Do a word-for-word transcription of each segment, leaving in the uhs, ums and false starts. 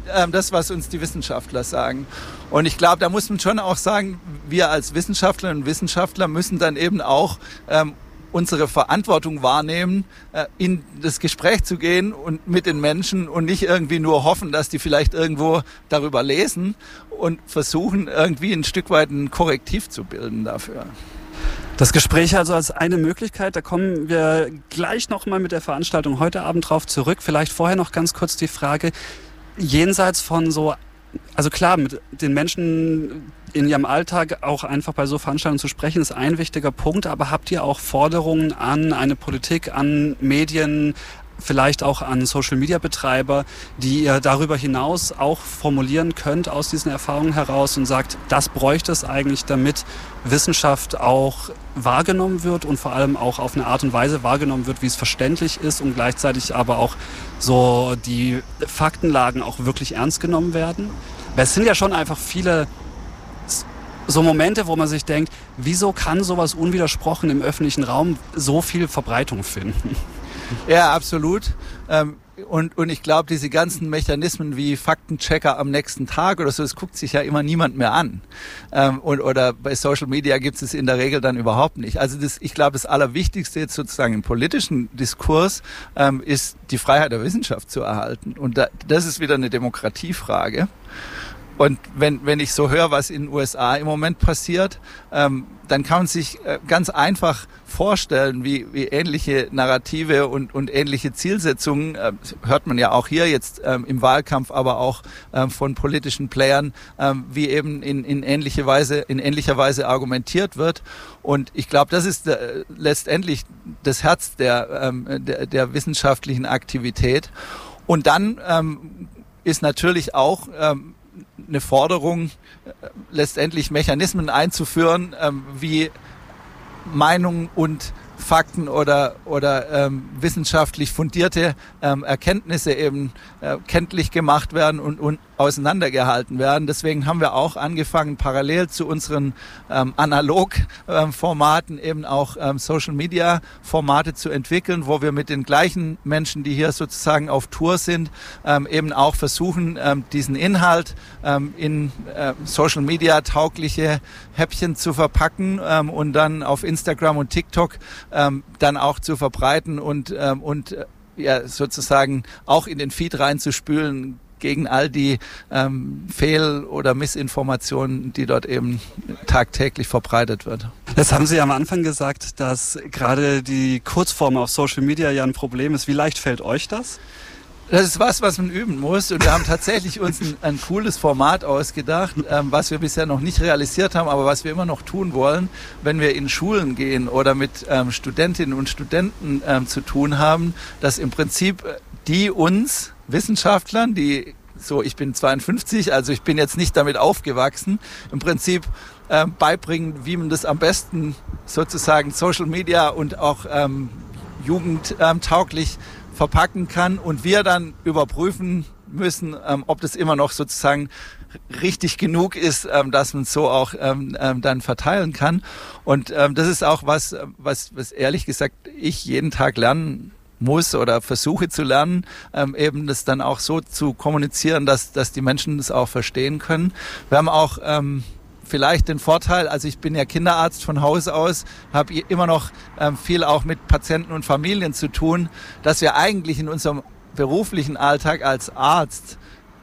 ähm, das, was uns die Wissenschaftler sagen. Und ich glaube, da muss man schon auch sagen, wir als Wissenschaftlerinnen und Wissenschaftler müssen dann eben auch ähm, unsere Verantwortung wahrnehmen, äh, in das Gespräch zu gehen und mit den Menschen und nicht irgendwie nur hoffen, dass die vielleicht irgendwo darüber lesen und versuchen, irgendwie ein Stück weit ein Korrektiv zu bilden dafür. Das Gespräch also als eine Möglichkeit, da kommen wir gleich nochmal mit der Veranstaltung heute Abend drauf zurück. Vielleicht vorher noch ganz kurz die Frage, jenseits von so, also klar, mit den Menschen in ihrem Alltag auch einfach bei so Veranstaltungen zu sprechen, ist ein wichtiger Punkt, aber habt ihr auch Forderungen an eine Politik, an Medien, vielleicht auch an Social-Media-Betreiber, die ihr darüber hinaus auch formulieren könnt aus diesen Erfahrungen heraus und sagt, das bräuchte es eigentlich, damit Wissenschaft auch wahrgenommen wird und vor allem auch auf eine Art und Weise wahrgenommen wird, wie es verständlich ist und gleichzeitig aber auch so die Faktenlagen auch wirklich ernst genommen werden? Weil es sind ja schon einfach viele so Momente, wo man sich denkt, wieso kann sowas unwidersprochen im öffentlichen Raum so viel Verbreitung finden? Ja, absolut. Und, und ich glaube, diese ganzen Mechanismen wie Faktenchecker am nächsten Tag oder so, das guckt sich ja immer niemand mehr an. Und, oder bei Social Media gibt es in der Regel dann überhaupt nicht. Also das, ich glaube, das Allerwichtigste jetzt sozusagen im politischen Diskurs ist, die Freiheit der Wissenschaft zu erhalten. Und da, das ist wieder eine Demokratiefrage. Und wenn, wenn ich so höre, was in den U S A im Moment passiert, ähm, dann kann man sich äh, ganz einfach vorstellen, wie, wie ähnliche Narrative und, und ähnliche Zielsetzungen, äh, hört man ja auch hier jetzt ähm, im Wahlkampf, aber auch ähm, von politischen Playern, ähm, wie eben in, in, ähnliche Weise, in ähnlicher Weise argumentiert wird. Und ich glaube, das ist äh, letztendlich das Herz der, ähm, der, der wissenschaftlichen Aktivität. Und dann ähm, ist natürlich auch ähm, eine Forderung, letztendlich Mechanismen einzuführen, ähm, wie Meinungen und Fakten oder oder ähm, wissenschaftlich fundierte ähm, Erkenntnisse eben äh, kenntlich gemacht werden und, und auseinandergehalten werden. Deswegen haben wir auch angefangen, parallel zu unseren ähm, Analog-Formaten ähm, eben auch ähm, Social-Media-Formate zu entwickeln, wo wir mit den gleichen Menschen, die hier sozusagen auf Tour sind, ähm, eben auch versuchen, ähm, diesen Inhalt ähm, in äh, Social-Media-taugliche Häppchen zu verpacken ähm, und dann auf Instagram und TikTok ähm, dann auch zu verbreiten und, ähm, und äh, ja, sozusagen auch in den Feed reinzuspülen gegen all die ähm, Fehl- oder Missinformationen, die dort eben tagtäglich verbreitet wird. Das haben Sie am Anfang gesagt, dass gerade die Kurzform auf Social Media ja ein Problem ist. Wie leicht fällt euch das? Das ist was, was man üben muss, und wir haben tatsächlich uns ein, ein cooles Format ausgedacht, ähm, was wir bisher noch nicht realisiert haben, aber was wir immer noch tun wollen, wenn wir in Schulen gehen oder mit ähm, Studentinnen und Studenten ähm, zu tun haben, dass im Prinzip die uns Wissenschaftlern, die so, ich bin zweiundfünfzig, also ich bin jetzt nicht damit aufgewachsen, im Prinzip ähm, beibringen, wie man das am besten sozusagen Social Media und auch ähm, jugendtauglich verpacken kann, und wir dann überprüfen müssen, ähm, ob das immer noch sozusagen richtig genug ist, ähm, dass man es so auch ähm, ähm, dann verteilen kann. Und ähm, das ist auch was, was, was ehrlich gesagt ich jeden Tag lernen muss oder versuche zu lernen, ähm, eben das dann auch so zu kommunizieren, dass, dass die Menschen das auch verstehen können. Wir haben auch ähm, vielleicht den Vorteil, also ich bin ja Kinderarzt von Haus aus, habe immer noch ähm, viel auch mit Patienten und Familien zu tun, dass wir eigentlich in unserem beruflichen Alltag als Arzt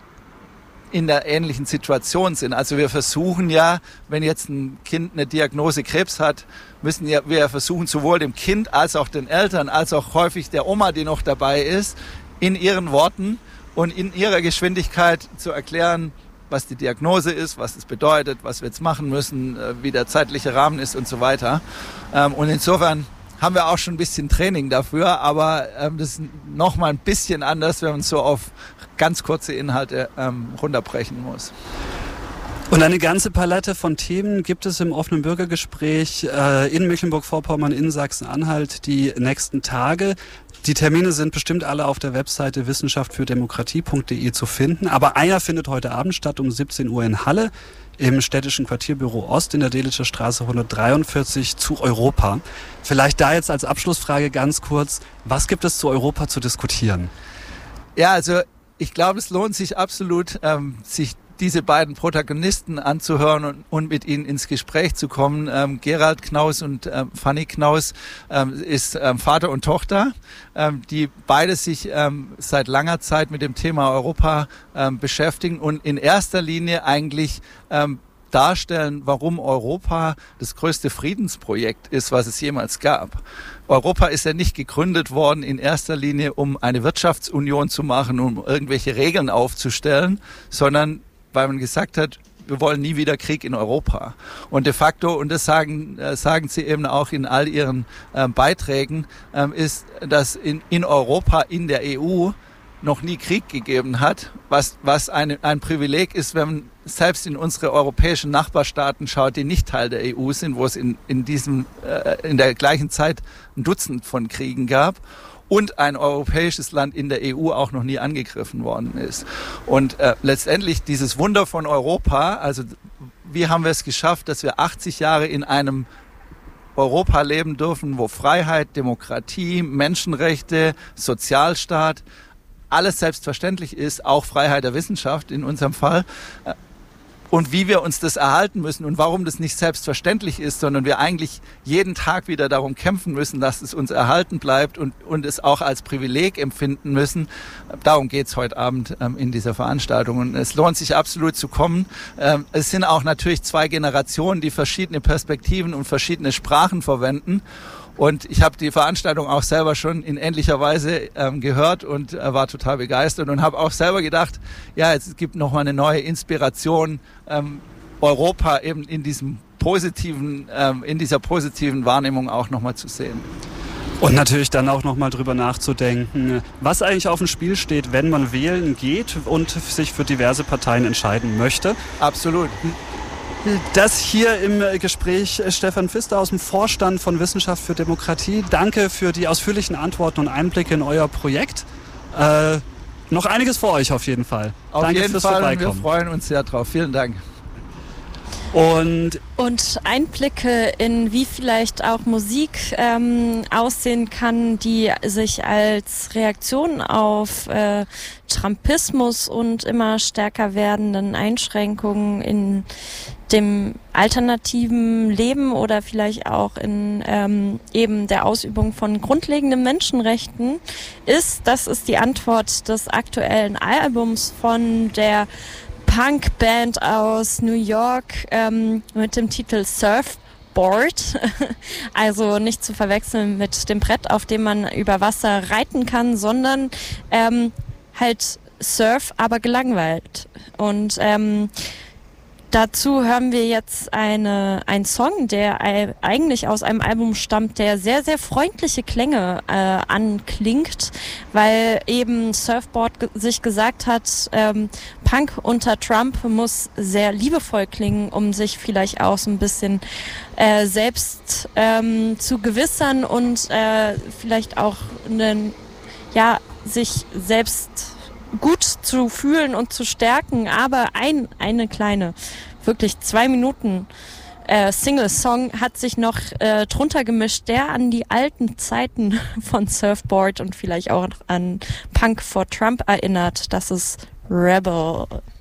in der ähnlichen Situation sind. Also wir versuchen ja, wenn jetzt ein Kind eine Diagnose Krebs hat, müssen ja, wir versuchen sowohl dem Kind als auch den Eltern, als auch häufig der Oma, die noch dabei ist, in ihren Worten und in ihrer Geschwindigkeit zu erklären, was die Diagnose ist, was es bedeutet, was wir jetzt machen müssen, wie der zeitliche Rahmen ist und so weiter. Und insofern haben wir auch schon ein bisschen Training dafür, aber das ist noch mal ein bisschen anders, wenn man so auf ganz kurze Inhalte runterbrechen muss. Und eine ganze Palette von Themen gibt es im offenen Bürgergespräch äh, in Mecklenburg-Vorpommern, in Sachsen-Anhalt die nächsten Tage. Die Termine sind bestimmt alle auf der Webseite wissenschaft für demokratie punkt de zu finden. Aber einer findet heute Abend statt um siebzehn Uhr in Halle im städtischen Quartierbüro Ost in der Delitzscher Straße hundertdreiundvierzig zu Europa. Vielleicht da jetzt als Abschlussfrage ganz kurz, was gibt es zu Europa zu diskutieren? Ja, also ich glaube, es lohnt sich absolut, ähm, sich diese beiden Protagonisten anzuhören und, und mit ihnen ins Gespräch zu kommen. Ähm, Gerald Knaus und ähm, Fanny Knaus ähm, ist ähm, Vater und Tochter, ähm, die beide sich ähm, seit langer Zeit mit dem Thema Europa ähm, beschäftigen und in erster Linie eigentlich ähm, darstellen, warum Europa das größte Friedensprojekt ist, was es jemals gab. Europa ist ja nicht gegründet worden in erster Linie, um eine Wirtschaftsunion zu machen, um irgendwelche Regeln aufzustellen, sondern weil man gesagt hat, wir wollen nie wieder Krieg in Europa. Und de facto, und das sagen, äh, sagen sie eben auch in all ihren äh, Beiträgen, ähm, ist, dass in, in Europa, in der E U, noch nie Krieg gegeben hat, was, was eine, ein Privileg ist, wenn man selbst in unsere europäischen Nachbarstaaten schaut, die nicht Teil der E U sind, wo es in, in, diesem, äh, in der gleichen Zeit ein Dutzend von Kriegen gab. Und ein europäisches Land in der E U auch noch nie angegriffen worden ist. Und äh, letztendlich dieses Wunder von Europa, also wie haben wir es geschafft, dass wir achtzig Jahre in einem Europa leben dürfen, wo Freiheit, Demokratie, Menschenrechte, Sozialstaat, alles selbstverständlich ist, auch Freiheit der Wissenschaft in unserem Fall. Und wie wir uns das erhalten müssen und warum das nicht selbstverständlich ist, sondern wir eigentlich jeden Tag wieder darum kämpfen müssen, dass es uns erhalten bleibt und, und es auch als Privileg empfinden müssen. Darum geht's heute Abend ähm, in dieser Veranstaltung. Und es lohnt sich absolut zu kommen. Ähm, es sind auch natürlich zwei Generationen, die verschiedene Perspektiven und verschiedene Sprachen verwenden. Und ich habe die Veranstaltung auch selber schon in ähnlicher Weise ähm, gehört und äh, war total begeistert und habe auch selber gedacht, ja, es gibt nochmal eine neue Inspiration, ähm, Europa eben in diesem positiven, ähm, in dieser positiven Wahrnehmung auch nochmal zu sehen. Und natürlich dann auch nochmal drüber nachzudenken, was eigentlich auf dem Spiel steht, wenn man wählen geht und sich für diverse Parteien entscheiden möchte. Absolut. Das hier im Gespräch Stefan Pfister aus dem Vorstand von Wissenschaft für Demokratie. Danke für die ausführlichen Antworten und Einblicke in euer Projekt. Äh, noch einiges vor euch auf jeden Fall. Auf Danke jeden fürs Fall, Vorbeikommen. wir freuen uns sehr drauf. Vielen Dank. Und, und Einblicke in wie vielleicht auch Musik ähm, aussehen kann, die sich als Reaktion auf äh, Trumpismus und immer stärker werdenden Einschränkungen in dem alternativen Leben oder vielleicht auch in ähm, eben der Ausübung von grundlegenden Menschenrechten ist. Das ist die Antwort des aktuellen Albums von der Punkband aus New York ähm, mit dem Titel Surfboard. Also nicht zu verwechseln mit dem Brett, auf dem man über Wasser reiten kann, sondern ähm, halt Surf, aber gelangweilt. Und ähm, dazu hören wir jetzt eine, einen Song, der eigentlich aus einem Album stammt, der sehr, sehr freundliche Klänge äh, anklingt, weil eben Surfboard ge- sich gesagt hat, ähm, Punk unter Trump muss sehr liebevoll klingen, um sich vielleicht auch so ein bisschen äh, selbst ähm, zu gewissern und äh, vielleicht auch einen, ja, sich selbst gut zu fühlen und zu stärken, aber ein eine kleine, wirklich zwei Minuten äh, Single-Song hat sich noch äh, drunter gemischt, der an die alten Zeiten von Surfboard und vielleicht auch an Punk for Trump erinnert. Das ist Rebel.